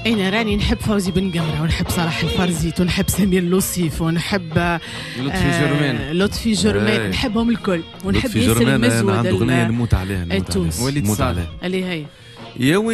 انا راني نحب فوزي بن قمرة، ونحب صلاح الفرزيت، ونحب سمير لوصيف، ونحب لطفي جرمان، نحبهم الكل، ونحب ياسر المزود عنده اغنيه نموت عليها التونس نموت عليها اللي هي يا